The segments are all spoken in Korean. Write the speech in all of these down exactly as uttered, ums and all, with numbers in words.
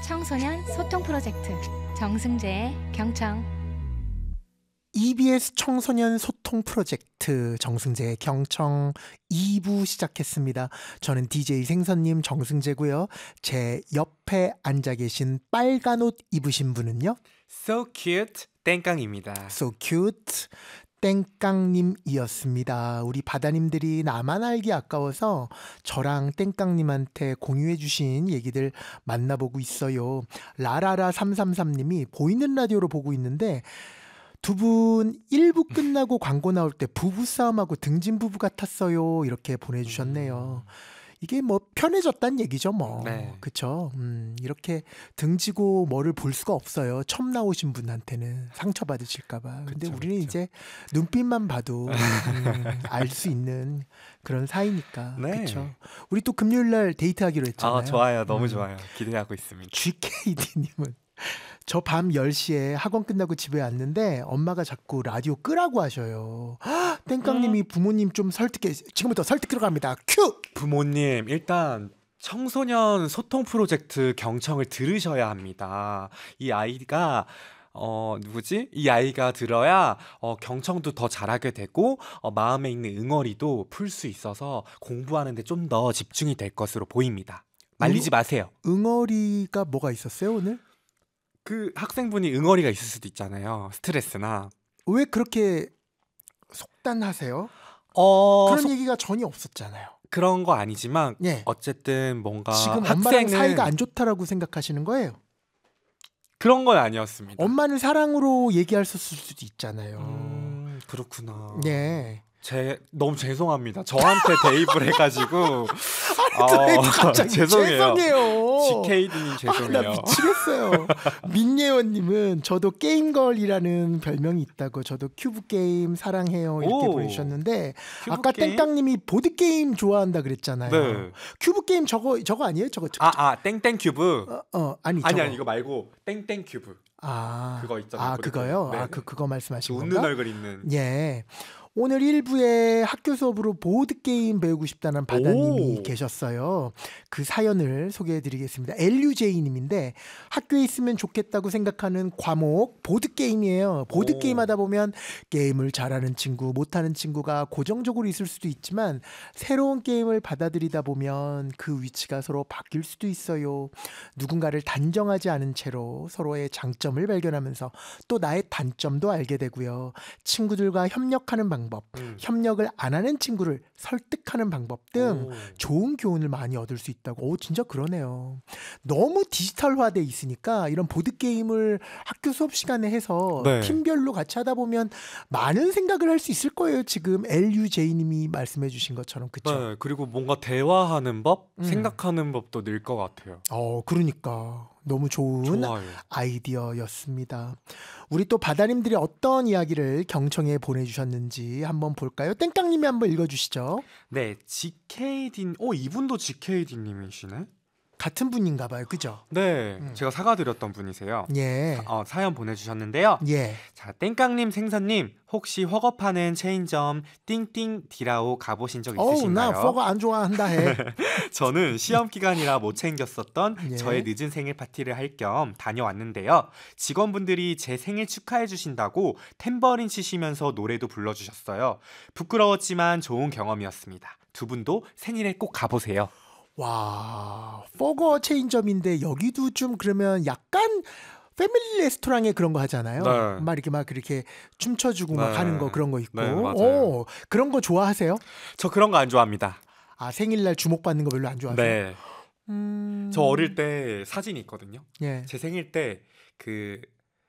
청소년 소통 프로젝트 정승재의 경청. 이비에스 청소년 소통 프로젝트 정승재의 경청 이 부 시작했습니다. 저는 디제이 생선님 정승재고요. 제 옆에 앉아 계신 빨간 옷 입으신 분은요? So cute 땡깡입니다. So cute 땡깡님이었습니다. 우리 바다님들이 나만 알기 아까워서 저랑 땡깡님한테 공유해 주신 얘기들 만나보고 있어요. 라라라 삼삼삼님이 보이는 라디오로 보고 있는데 두 분 일 부 끝나고 광고 나올 때 부부싸움하고 등진 부부 같았어요. 이렇게 보내주셨네요. 이게 뭐 편해졌다는 얘기죠 뭐. 네. 그쵸. 음, 이렇게 등지고 뭐를 볼 수가 없어요. 처음 나오신 분한테는 상처받으실까봐. 근데 그쵸, 우리는 그쵸. 이제 눈빛만 봐도 음, 알 수 있는 그런 사이니까. 네. 그쵸. 우리 또 금요일날 데이트하기로 했잖아요. 아 좋아요. 너무 음. 좋아요. 기대하고 있습니다. 지케이디님은 저 밤 열 시에 학원 끝나고 집에 왔는데 엄마가 자꾸 라디오 끄라고 하셔요. 헉, 땡깡님이 부모님 좀 설득해. 지금부터 설득 들어갑니다. 큐! 부모님 일단 청소년 소통 프로젝트 경청을 들으셔야 합니다. 이 아이가 어 누구지? 이 아이가 들어야 어, 경청도 더 잘하게 되고 어, 마음에 있는 응어리도 풀 수 있어서 공부하는데 좀 더 집중이 될 것으로 보입니다. 말리지 응? 마세요. 응어리가 뭐가 있었어요 오늘? 그 학생분이 응어리가 있을 수도 있잖아요. 스트레스나. 왜 그렇게 속단하세요? 어 그런 소- 얘기가 전혀 없었잖아요. 그런 거 아니지만 예. 어쨌든 뭔가 지금 엄마랑 학생은 사이가 안 좋다라고 생각하시는 거예요. 그런 건 아니었습니다. 엄마는 사랑으로 얘기했을 수도 있잖아요. 음, 그렇구나. 예. 제 너무 죄송합니다. 저한테 대입을 해가지고 또 왜 갑자기 죄송해요. 죄송해요. 지케이디님 아, 나 죄송해요. 미치겠어요. 민예원님은 저도 게임걸이라는 별명이 있다고 저도 큐브 게임 사랑해요 이렇게 오, 보내주셨는데 큐브 아까 게임? 땡깡님이 보드 게임 좋아한다 그랬잖아요. 네. 큐브 게임 저거 저거 아니에요? 저거 저, 아, 아, 땡땡 큐브. 어, 어 아니 아니 저거. 아니 이거 말고 땡땡 큐브. 아 그거 있잖아요, 아 보드 그거요? 게임. 아 네. 그 그거 말씀하신 웃는 건가? 얼굴 있는. 예. 오늘 일 부에 학교 수업으로 보드게임 배우고 싶다는 바다님이 오. 계셨어요. 그 사연을 소개해드리겠습니다. 엘유제이님인데 학교에 있으면 좋겠다고 생각하는 과목 보드게임이에요. 보드게임 오. 하다 보면 게임을 잘하는 친구, 못하는 친구가 고정적으로 있을 수도 있지만 새로운 게임을 받아들이다 보면 그 위치가 서로 바뀔 수도 있어요. 누군가를 단정하지 않은 채로 서로의 장점을 발견하면서 또 나의 단점도 알게 되고요. 친구들과 협력하는 방법, 음. 협력을 안 하는 친구를 설득하는 방법 등 오. 좋은 교훈을 많이 얻을 수 있다고. 오, 진짜 그러네요. 너무 디지털화돼 있으니까 이런 보드게임을 학교 수업 시간에 해서 네. 팀별로 같이 하다 보면 많은 생각을 할 수 있을 거예요. 지금 엘유제이님이 말씀해 주신 것처럼. 그쵸? 네, 그리고 뭔가 대화하는 법, 음. 생각하는 법도 늘 것 같아요. 어, 그러니까 너무 좋은 좋아요. 아이디어였습니다. 우리 또 바다님들이 어떤 이야기를 경청에 보내주셨는지 한번 볼까요? 땡깡님이 한번 읽어주시죠. 네, 지케이디. 오, 이분도 지케이디님이시네. 같은 분인가 봐요. 그죠? 네, 음. 제가 사과드렸던 분이세요. 예. 어, 사연 보내주셨는데요. 예. 자, 땡깡님, 생선님, 혹시 허겁하는 체인점 띵띵 디라오 가보신 적 어우, 있으신가요? 나 퍼거 안 좋아한다 해. 저는 시험 기간이라 못 챙겼었던 예. 저의 늦은 생일 파티를 할 겸 다녀왔는데요. 직원분들이 제 생일 축하해 주신다고 탬버린 치시면서 노래도 불러주셨어요. 부끄러웠지만 좋은 경험이었습니다. 두 분도 생일에 꼭 가보세요. 와, 퍼거 체인점인데 여기도 좀 그러면 약간 패밀리 레스토랑에 그런 거 하잖아요. 네. 막 이렇게 막 그렇게 춤춰주고 막 네. 하는 거 그런 거 있고. 네, 맞아요. 오, 그런 거 좋아하세요? 저 그런 거 안 좋아합니다. 아, 생일날 주목받는 거 별로 안 좋아하세요? 네, 음... 저 어릴 때 사진이 있거든요. 예. 제 생일 때 그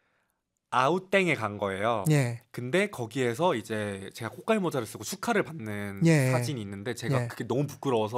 아웃땡에 간 거예요. 예. 근데 거기에서 이제 제가 꽃갈 모자를 쓰고 축하를 받는 예. 사진이 있는데 제가 예. 그게 너무 부끄러워서